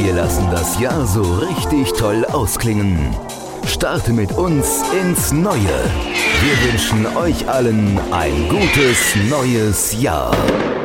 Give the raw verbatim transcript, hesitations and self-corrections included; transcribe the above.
Wir lassen das Jahr so richtig toll ausklingen. Starte mit uns ins Neue. Wir wünschen euch allen ein gutes neues Jahr.